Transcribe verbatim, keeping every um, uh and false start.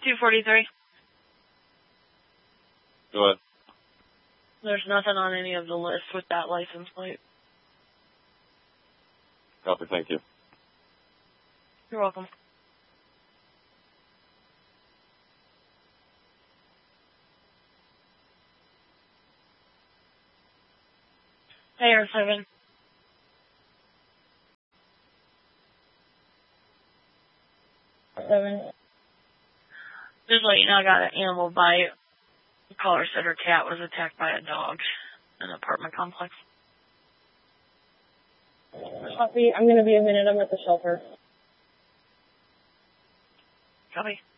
two forty-three. Go ahead. There's nothing on any of the list with that license plate. Copy, thank you. You're welcome. Hey, Air seven. Seven. Just let you know, I got an animal bite. The caller said her cat was attacked by a dog in an apartment complex. Copy. I'm going to be a minute. I'm at the shelter. Copy.